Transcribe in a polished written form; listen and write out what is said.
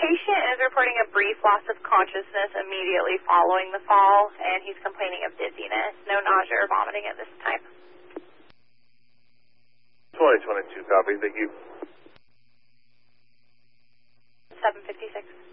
patient is reporting a brief loss of consciousness immediately following the fall, and he's complaining of dizziness. No nausea or vomiting at this time. 2022, copy. Thank you. 756.